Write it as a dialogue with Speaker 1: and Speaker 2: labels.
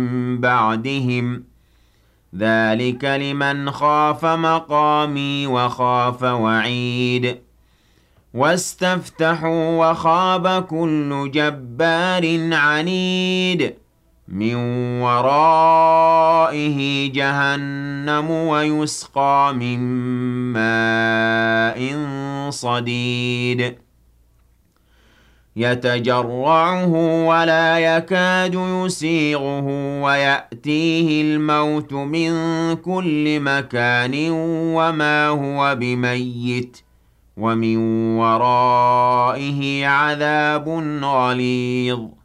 Speaker 1: بعدهم ذلك لمن خاف مقامي وخاف وعيد واستفتحوا وخاب كل جبار عنيد من ورائه جهنم ويسقى من ماء صديد يتجرعه ولا يكاد يسيغه ويأتيه الموت من كل مكان وما هو بميت ومن ورائه عذاب غليظ